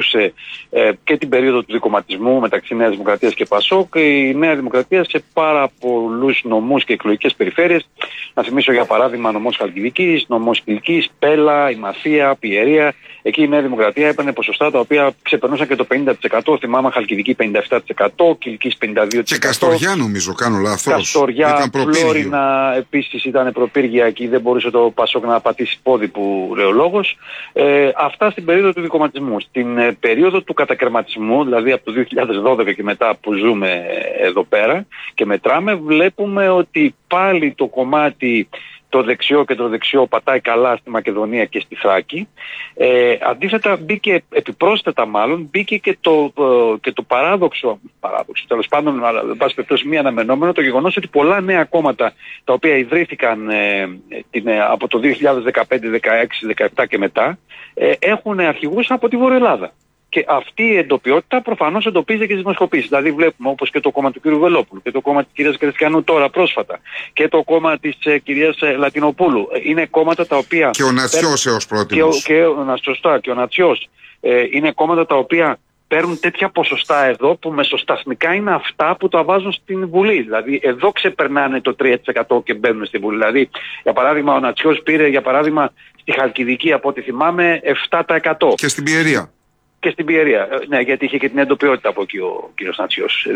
ζούσε και την περίοδο του δικομματισμού μεταξύ Νέας Δημοκρατίας και Πασόκ, η Νέα Δημοκρατία σε πάρα πολλούς νομούς και εκλογικές περιφέρειες. Να θυμίσω για παράδειγμα νομός Χαλκιδικής, νομός Κιλκής, Πέλα, Ημαθία, Πιερία. Εκεί η Νέα Δημοκρατία έπαιρνε ποσοστά τα οποία ξεπερνούσαν και το 50%. Θυμάμαι Χαλκιδική 57%, Κιλκής 52%. Και Καστοριά νομίζω, κάνω λάθος. Καστοριά, Φλόρινα επίσης ήταν προπύργια, εκεί δεν μπορούσε το Πασόκ να πατήσει πόδι που λέει ο λόγος. Αυτά στην περίοδο του δικομματισμού. Στην περίοδο του κατακαιρματισμού, δηλαδή από το 2012 και μετά που ζούμε εδώ πέρα και μετράμε, βλέπουμε ότι πάλι το κομμάτι το δεξιό και το δεξιό πατάει καλά στη Μακεδονία και στη Θράκη. Αντίθετα μπήκε, επιπρόσθετα μάλλον, μπήκε και το παράδοξο, τέλος πάντων, αλλά εν πάση περιπτώσει μη αναμενόμενο, το γεγονός ότι πολλά νέα κόμματα τα οποία ιδρύθηκαν από το 2015, 16, 17 και μετά έχουν αρχηγούς από τη Βόρεια Ελλάδα. Και αυτή η εντοπιότητα προφανώς εντοπίζεται και στις δημοσκοπήσεις. Δηλαδή βλέπουμε όπως και το κόμμα του κ. Βελόπουλου και το κόμμα της κυρίας Κριστιανού τώρα πρόσφατα και το κόμμα της κυρίας Λατινοπούλου. Είναι κόμματα τα οποία... Και ο Νατσιός έως πρότιμος. Και ο Νατσιός. Είναι κόμματα τα οποία παίρνουν τέτοια ποσοστά εδώ που μεσοσταθμικά είναι αυτά που τα βάζουν στην Βουλή. Δηλαδή εδώ ξεπερνάνε το 3% και μπαίνουν στην Βουλή. Δηλαδή για παράδειγμα ο Νατσιός πήρε για παράδειγμα στη Χαλκιδική από ό,τι θυμάμαι 7%. Και στην Πιερία. Και στην Πιερία, ναι, γιατί είχε και την εντοπιότητα από εκεί ο κύριος Νατσιός.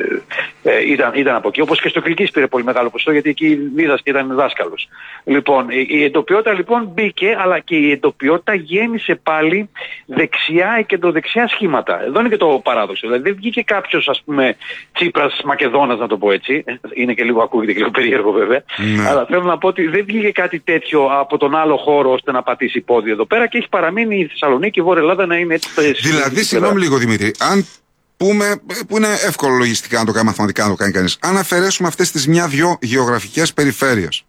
Ήταν από εκεί, όπως και στο Κιλκής πήρε πολύ μεγάλο ποσοστό, γιατί εκεί δίδασκε, ήταν δάσκαλος. Λοιπόν, η εντοπιότητα λοιπόν μπήκε, αλλά και η εντοπιότητα γέμισε πάλι δεξιά ή κεντροδεξιά σχήματα. Εδώ είναι και το παράδοξο. Δηλαδή δεν βγήκε κάποιος, ας πούμε, Τσίπρας Μακεδόνας, να το πω έτσι. Είναι και λίγο, ακούγεται και λίγο περίεργο βέβαια. Ναι. Αλλά θέλω να πω ότι δεν βγήκε κάτι τέτοιο από τον άλλο χώρο ώστε να πατήσει πόδι εδώ πέρα και έχει παραμείνει η Θεσσαλονίκη, η Βόρεια Ελλάδα να είναι έτσι. Δηλαδή, συγγνώμη λίγο Δημήτρη, αν πούμε, που είναι εύκολο λογιστικά να το κάνει, μαθηματικά να το κάνει κανείς, αν αφαιρέσουμε αυτές τις μια-δυο γεωγραφικές περιφέρειες,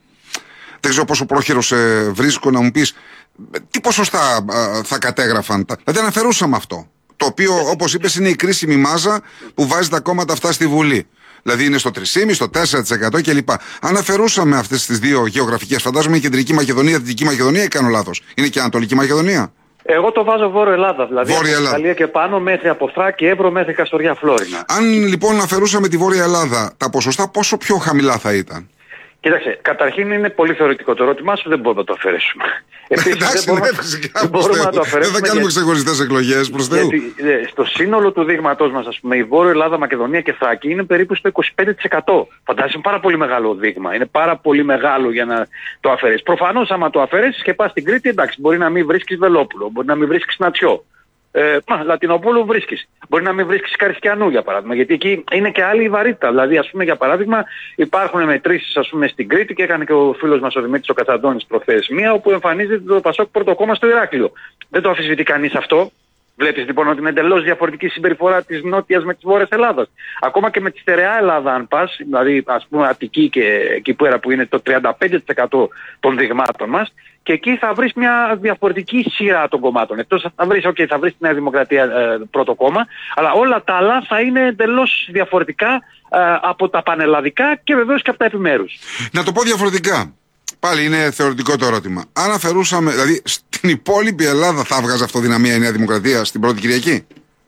δεν ξέρω πόσο πρόχειρος βρίσκω να μου πεις τι ποσοστά θα κατέγραφαν. Δηλαδή, αν αφαιρούσαμε αυτό, το οποίο όπως είπες είναι η κρίσιμη μάζα που βάζει τα κόμματα αυτά στη Βουλή. Δηλαδή είναι στο 3,5%, στο 4% κλπ. Αν αφαιρούσαμε αυτές τις δύο γεωγραφικές, φαντάζομαι η Κεντρική Μακεδονία, Δυτική Μακεδονία ή κάνω λάθος? Είναι και Ανατολική Μακεδονία? Εγώ το βάζω Βόρεια Ελλάδα, δηλαδή από Ιταλία και πάνω μέχρι από Θράκη, Εύρο μέχρι Καστοριά, Φλόρινα. Αν λοιπόν αφαιρούσαμε τη Βόρεια Ελλάδα, τα ποσοστά πόσο πιο χαμηλά θα ήταν? Κοίταξε, καταρχήν είναι πολύ θεωρητικό το ερώτημά σου, δεν μπορούμε να το αφαιρέσουμε. Επίσης δεν μπορούμε να το αφαιρέσουμε. Δεν θα κάνουμε ξεχωριστές εκλογές προς Θεού. Γιατί στο σύνολο του δείγματός μας, ας πούμε, η Βόρεια Ελλάδα, Μακεδονία και Θράκη είναι περίπου στο 25%. Φαντάζεσαι πάρα πολύ μεγάλο δείγμα. Είναι πάρα πολύ μεγάλο για να το αφαιρέσεις. Προφανώς άμα το αφαιρέσεις και πας στην Κρήτη, εντάξει, μπορεί να μην βρίσκεις Βελόπουλο, μπορεί να μην βρίσκεις Νατσιό. Λατινοπούλου βρίσκεις. Μπορεί να μην βρίσκεις Καριστιανού για παράδειγμα, γιατί εκεί είναι και άλλη η βαρύτητα. Δηλαδή, ας πούμε, για παράδειγμα, υπάρχουν μετρήσεις ας πούμε, στην Κρήτη και έκανε και ο φίλος μας ο Δημήτρης ο Κατσαντώνης προχθές μία, όπου εμφανίζεται το Πασόκ πρωτοκόμμα στο Ηράκλειο. Δεν το αμφισβητεί κανείς αυτό. Βλέπεις λοιπόν ότι είναι εντελώς διαφορετική συμπεριφορά της Νότιας με της Βόρειας Ελλάδας. Ακόμα και με τη στερεά Ελλάδα, αν πας, δηλαδή ας πούμε Αττική και εκεί πέρα που είναι το 35% των δειγμάτων μας, και εκεί θα βρεις μια διαφορετική σειρά των κομμάτων. Εκτός θα βρεις, θα βρεις τη Νέα Δημοκρατία πρώτο κόμμα, αλλά όλα τα άλλα θα είναι εντελώς διαφορετικά από τα πανελλαδικά και βεβαίως και από τα επιμέρους. Να το πω διαφορετικά. Πάλι είναι θεωρητικό το ερώτημα. Αν αφαιρούσαμε, δηλαδή στην υπόλοιπη Ελλάδα θα βγάζει αυτοδυναμία η Νέα Δημοκρατία στην πρώτη Κυριακή?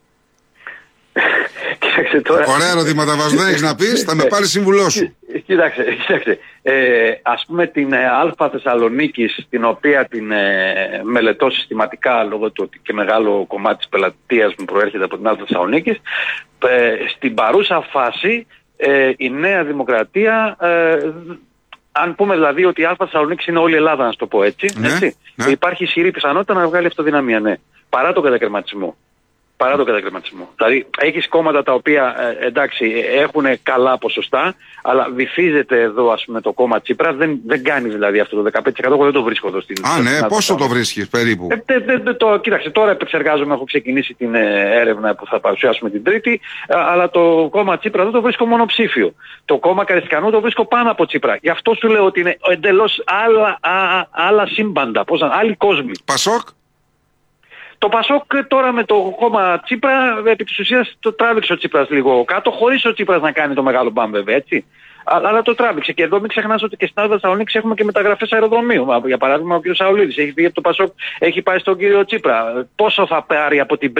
Ωραία ερωτήματα βάζω, δεν έχεις να πεις, θα με πάρει σύμβουλό σου. Κοίταξε. Ας πούμε την Α Θεσσαλονίκης, την οποία την μελετώ συστηματικά λόγω του ότι και μεγάλο κομμάτι της πελατείας μου προέρχεται από την Α Θεσσαλονίκης, στην παρούσα φάση η Νέα Δημοκρατία... Αν πούμε δηλαδή ότι η Α Θεσσαλονίκης είναι όλη η Ελλάδα, να σου το πω έτσι, έτσι. Ναι. Υπάρχει ισχυρή πιθανότητα να βγάλει αυτοδυναμία, ναι. Παρά τον κατακαιρματισμό. Δηλαδή έχεις κόμματα τα οποία εντάξει έχουν καλά ποσοστά, αλλά βυθίζεται εδώ ας πούμε το κόμμα Τσίπρας, δεν κάνει δηλαδή αυτό το 15%, εγώ δεν το βρίσκω εδώ στην... Ναι, πόσο το βρίσκεις περίπου? Κοίταξε, τώρα επεξεργάζομαι, έχω ξεκινήσει την έρευνα που θα παρουσιάσουμε την Τρίτη, αλλά το κόμμα Τσίπρα δεν το βρίσκω μονοψήφιο. Το κόμμα Καριστιανού το βρίσκω πάνω από Τσίπρα. Γι' αυτό σου λέω ότι είναι εντελώς άλλα σύμπαντα, άλλοι κόσμοι. Πασόκ? Το Πασόκ τώρα με το κόμμα Τσίπρα, επί της ουσίας το τράβηξε ο Τσίπρας λίγο κάτω, χωρίς ο Τσίπρας να κάνει το μεγάλο μπαμ βέβαια, έτσι. Αλλά το τράβηξε. Και εδώ μην ξεχνάς ότι και στην Άλβα Θεσσαλονίκη έχουμε και μεταγραφές αεροδρομίου. Για παράδειγμα, ο κ. Σαουλίδης έχει φύγει από το Πασόκ, έχει πάει στον κύριο Τσίπρα. Πόσο θα πάρει από την